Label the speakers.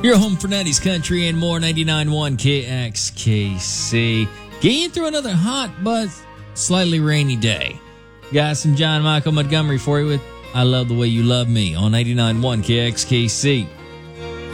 Speaker 1: Your home for 90s country and more. 99.1 KXKC. Getting through another hot but slightly rainy day. Got some John Michael Montgomery for you with I Love the Way You Love Me on 99.1 KXKC.